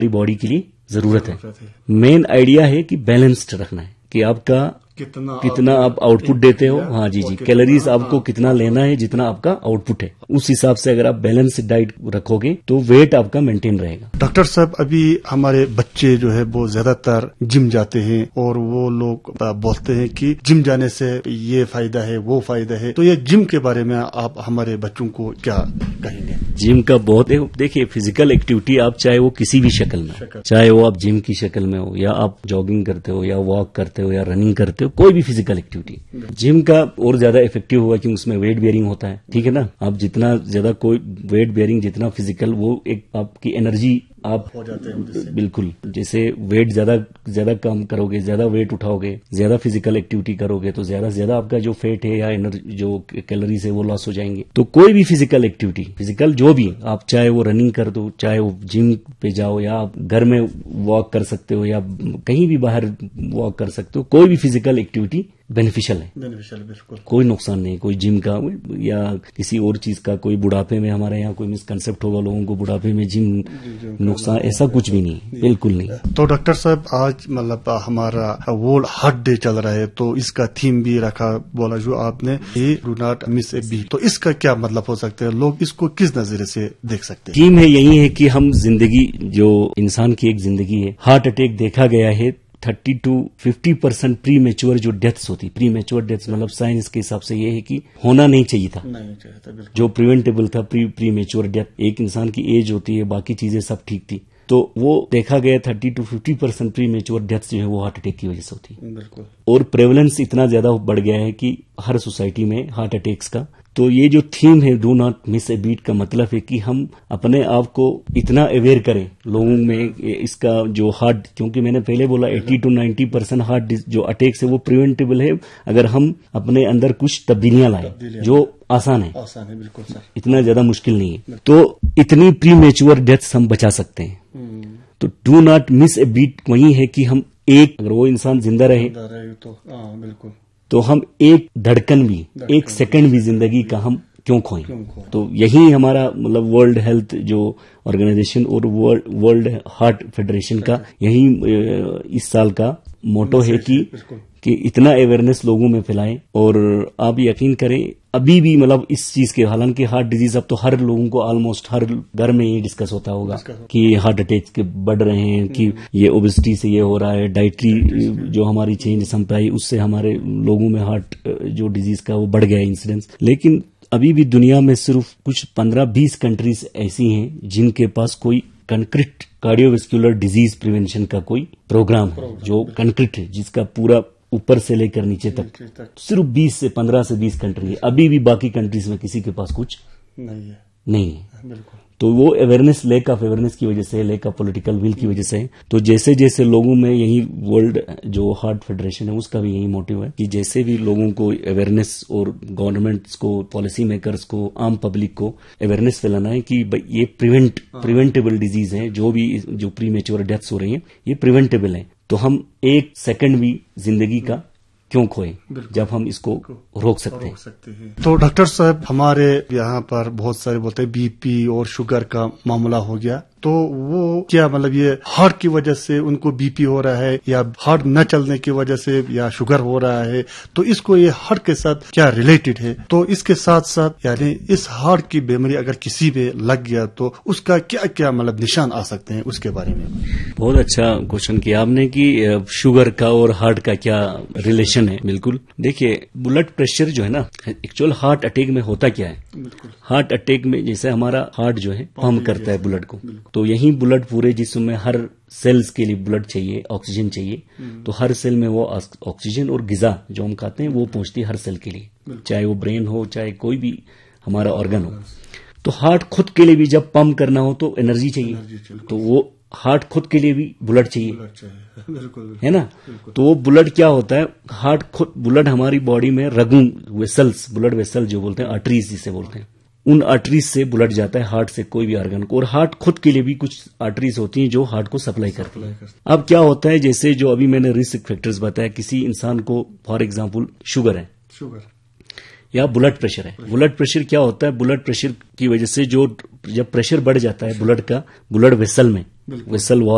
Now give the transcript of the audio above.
Body के लिए जरूरत है। मेन आइडिया है कि बैलेंस्ड रखना है कि आपका कितना आप आउटपुट देते हो। हाँ जी, कैलोरीज आपको कितना लेना है जितना आपका आउटपुट है, उस हिसाब से अगर आप बैलेंस डाइट रखोगे तो वेट आपका मेंटेन रहेगा। डॉक्टर साहब, अभी हमारे बच्चे जो है वो ज्यादातर जिम जाते हैं और वो लोग बोलते हैं कि जिम जाने से ये फायदा है वो फायदा है, तो ये जिम के बारे में आप हमारे बच्चों को क्या कहेंगे? जिम का बहुत देखिए, फिजिकल एक्टिविटी आप चाहे वो किसी भी शक्ल में, चाहे वो आप जिम की शक्ल में हो या आप जॉगिंग करते हो या वॉक करते हो या रनिंग करते हो, कोई भी फिजिकल एक्टिविटी, जिम का और ज्यादा इफेक्टिव होगा क्योंकि उसमें वेट बेयरिंग होता है। ठीक है ना, आप जितना ज्यादा कोई वेट बेयरिंग, जितना फिजिकल, वो एक आपकी एनर्जी आप हो जाते हैं। बिल्कुल, जैसे वेट ज्यादा कम करोगे, ज्यादा वेट उठाओगे, ज्यादा फिजिकल एक्टिविटी करोगे तो ज्यादा से ज्यादा आपका जो फैट है या एनर्जी जो कैलोरीज है वो लॉस हो जाएंगे। तो कोई भी फिजिकल एक्टिविटी, फिजिकल जो भी आप, चाहे वो रनिंग कर दो, चाहे वो जिम पे जाओ या आप घर में वॉक कर सकते हो या कहीं भी बाहर वॉक कर सकते हो, कोई भी फिजिकल एक्टिविटी बेनिफिशियल है, बिल्कुल, कोई नुकसान नहीं। कोई जिम का या किसी और चीज का, कोई बुढ़ापे में, हमारे यहाँ कोई मिसकंसेप्ट होगा लोगों को, बुढ़ापे में जिम नुकसान, ऐसा कुछ भी नहीं, बिल्कुल नहीं। तो डॉक्टर साहब, आज मतलब हमारा वर्ल्ड हार्ट डे चल रहा है, तो इसका थीम भी रखा, बोला जो आपने, do not miss A beat, तो इसका क्या मतलब हो सकता है? लोग इसको किस नजरिए से देख सकते हैं? थीम है यही है कि हम जिंदगी, जो इंसान की एक जिंदगी है, हार्ट अटैक देखा गया है 30 to 50% प्री मेच्योर जो डेथ्स होती, प्री मेच्योर डेथ्स मतलब साइंस के हिसाब से ये है कि होना नहीं चाहिए था, जो प्रिवेंटेबल था, प्री मेच्योर डेथ। एक इंसान की एज होती है, बाकी चीजें सब ठीक थी, तो वो देखा गया 30 to 50% प्री मेच्योर डेथ्स जो है वो हार्ट अटैक की वजह से होती है। बिल्कुल। और प्रेवलेंस इतना ज्यादा बढ़ गया है कि हर सोसाइटी में हार्ट अटैक्स का। तो ये जो थीम है do not miss A beat का मतलब है कि हम अपने आप को इतना अवेयर करें लोगों में इसका जो हार्ट, क्योंकि मैंने पहले बोला 80 to 90% हार्ट जो अटैक्स है वो प्रिवेंटेबल है अगर हम अपने अंदर कुछ तब्दीलियां लाएं, जो आसान है, बिल्कुल सर, इतना ज्यादा मुश्किल नहीं है। तो इतनी प्री मेच्योर डेथ्स हम बचा सकते हैं। तो do not miss A beat वही है कि हम अगर वो इंसान जिंदा रहे तो बिल्कुल, तो हम एक धड़कन भी, एक सेकंड भी जिंदगी का हम क्यों खोएं। तो यही हमारा मतलब वर्ल्ड हेल्थ जो ऑर्गेनाइजेशन और वर्ल्ड हार्ट फेडरेशन का यही इस साल का मोटो है कि इतना अवेयरनेस लोगों में फैलाएं। और आप यकीन करें, अभी भी मतलब इस चीज के, हालांकि हार्ट डिजीज अब तो हर लोगों को, ऑलमोस्ट हर घर में ये डिस्कस होता होगा कि हार्ट अटैक के बढ़ रहे हैं, कि ये ओबेसिटी से ये हो रहा है, डाइटरी जो हमारी चेंज हम पाई उससे हमारे लोगों में हार्ट जो डिजीज का वो बढ़ गया इंसिडेंस। लेकिन अभी भी दुनिया में सिर्फ कुछ 15-20 कंट्रीज ऐसी हैं जिनके पास कोई कंक्रीट कार्डियोवैस्कुलर डिजीज प्रिवेंशन का कोई प्रोग्राम है, जो कंक्रीट है, जिसका पूरा ऊपर से लेकर नीचे तक सिर्फ 15 से 20 कंट्री है। अभी भी बाकी कंट्रीज में किसी के पास कुछ नहीं है। बिल्कुल। तो वो अवेयरनेस, लैक ऑफ अवेयरनेस की वजह से, लैक ऑफ पॉलिटिकल विल की वजह से। तो जैसे जैसे लोगों में, यही वर्ल्ड जो हार्ट फेडरेशन है उसका भी यही मोटिव है कि जैसे भी लोगों को अवेयरनेस, और गवर्नमेंट्स को, पॉलिसी मेकर्स को, आम पब्लिक को अवेयरनेस फैलाना है कि ये प्रिवेंटेबल डिजीज है, जो प्री मेच्योर डेथ्स हो रही है ये प्रिवेंटेबल है। तो हम एक सेकंड भी जिंदगी का क्यों खोए जब हम इसको रोक सकते हैं। तो डॉक्टर साहब, हमारे यहाँ पर बहुत सारे बोलते हैं बीपी और शुगर का मामला हो गया, तो वो क्या मतलब ये हार्ट की वजह से उनको बीपी हो रहा है या हार्ट न चलने की वजह से या शुगर हो रहा है, तो इसको ये हार्ट के साथ क्या रिलेटेड है? तो इसके साथ साथ यानी इस हार्ट की बीमारी अगर किसी पे लग गया तो उसका क्या क्या मतलब निशान आ सकते हैं, उसके बारे में? बहुत अच्छा क्वेश्चन किया आपने कि शुगर का और हार्ट का क्या रिलेशन है। बिल्कुल, देखिए ब्लड प्रेशर जो है ना, एक्चुअल हार्ट अटैक में होता क्या है। हार्ट अटैक में जैसे हमारा हार्ट जो है पंप करता है ब्लड को, तो यही ब्लड पूरे जिस्म में हर सेल्स के लिए ब्लड चाहिए, ऑक्सीजन चाहिए। तो हर सेल में वो ऑक्सीजन और गिजा जो हम खाते हैं वो पहुंचती है हर सेल के लिए, चाहे वो ब्रेन हो, चाहे कोई भी हमारा ऑर्गन हो। तो हार्ट खुद के लिए भी जब पंप करना हो तो एनर्जी चाहिए, तो वो हार्ट खुद के लिए भी ब्लड चाहिए, है ना। तो वो ब्लड क्या होता है, हार्ट खुद, ब्लड हमारी बॉडी में रगों, वेसल्स, ब्लड वेसल जो बोलते हैं, आर्टरीज जिसे बोलते हैं, उन आर्टरीज से ब्लड जाता है हार्ट से कोई भी ऑर्गन को। और हार्ट खुद के लिए भी कुछ आर्टरीज होती हैं जो हार्ट को सप्लाई करती है। अब क्या होता है, जैसे जो अभी मैंने रिस्क फैक्टर्स बताया, किसी इंसान को फॉर एग्जांपल शुगर है या ब्लड प्रेशर है। ब्लड प्रेशर क्या होता है, ब्लड प्रेशर की वजह से जब प्रेशर बढ़ जाता है ब्लड का, ब्लड वेसल में, वेसल वॉल